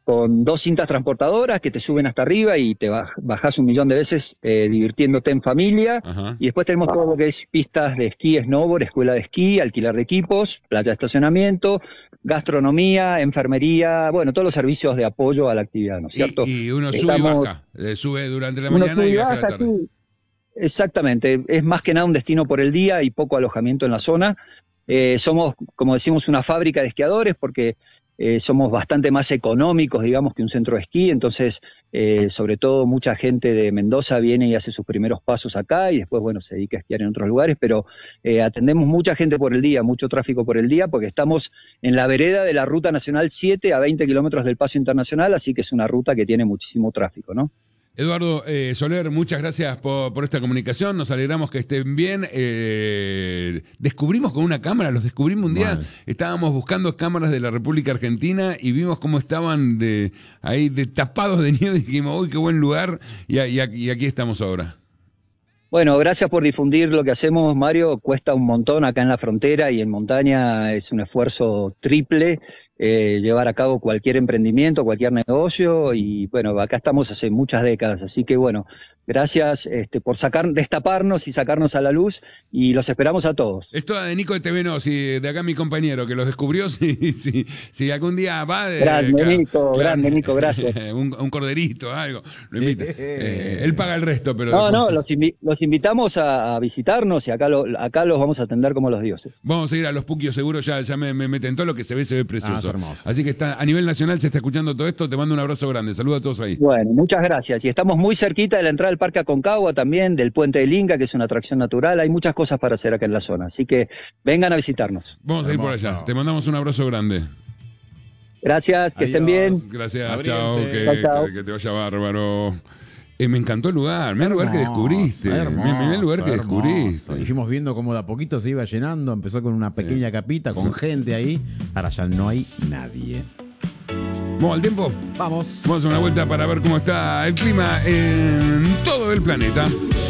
con 2 cintas transportadoras que te suben hasta arriba y te bajás 1.000.000 de veces divirtiéndote en familia. Ajá. Y después tenemos todo lo que es pistas de esquí, snowboard, escuela de esquí, alquiler de equipos, playa de estacionamiento, gastronomía, enfermería, bueno, todos los servicios de apoyo a la actividad, ¿no es cierto? Y uno sube y baja, sube durante la mañana y baja a la tarde. Sí. Exactamente, es más que nada un destino por el día y poco alojamiento en la zona. Somos, como decimos, una fábrica de esquiadores porque somos bastante más económicos, digamos, que un centro de esquí, entonces, sobre todo, mucha gente de Mendoza viene y hace sus primeros pasos acá y después, bueno, se dedica a esquiar en otros lugares, pero atendemos mucha gente por el día, mucho tráfico por el día, porque estamos en la vereda de la Ruta Nacional 7 a 20 kilómetros del Paso Internacional, así que es una ruta que tiene muchísimo tráfico, ¿no? Eduardo Soler, muchas gracias por esta comunicación, nos alegramos que estén bien. Descubrimos con una cámara, los descubrimos un día, estábamos buscando cámaras de la República Argentina y vimos cómo estaban ahí tapados de nieve y dijimos, uy, qué buen lugar, y aquí estamos ahora. Bueno, gracias por difundir lo que hacemos, Mario. Cuesta un montón acá en la frontera y en montaña es un esfuerzo triple llevar a cabo cualquier emprendimiento, cualquier negocio y bueno, acá estamos hace muchas décadas, así que bueno, gracias por destaparnos y sacarnos a la luz y los esperamos a todos. Esto de Nico de TVNO, de acá mi compañero que los descubrió, si algún día va de... Grande Nico, gracias. un corderito, algo, lo invita. Él paga el resto, pero... No, los invitamos a visitarnos y acá los vamos a atender como los dioses. Vamos a ir a Los Puquios, seguro, ya me tentó, lo que se ve precioso. Hermoso. Así que a nivel nacional se está escuchando todo esto, te mando un abrazo grande, saludos a todos ahí. Bueno, muchas gracias, y estamos muy cerquita de la entrada del Parque Aconcagua también, del Puente del Inca, que es una atracción natural, hay muchas cosas para hacer acá en la zona, así que vengan a visitarnos. Vamos a ir por allá, te mandamos un abrazo grande. Gracias, que estén bien. Gracias, chao, Chao. que te vaya bárbaro. Me encantó el lugar, mirá el lugar que descubriste. Mirá el lugar que descubriste. Y fuimos viendo cómo de a poquito se iba llenando, empezó con una pequeña capita, con gente ahí, ahora ya no hay nadie. ¿Vamos al tiempo? Vamos. Vamos a una vuelta para ver cómo está el clima en todo el planeta.